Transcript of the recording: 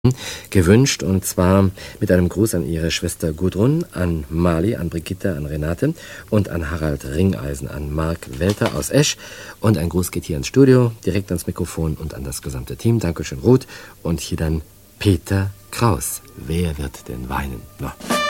gewünscht, und zwar mit einem Gruß an ihre Schwester Gudrun, an Mali, an Brigitte, an Renate und an Harald Ringeisen, an Marc Welter aus Esch. Und ein Gruß geht hier ins Studio, direkt ans Mikrofon und an das gesamte Team. Dankeschön, Ruth. Und hier dann Peter Kraus. Wer wird denn weinen? No.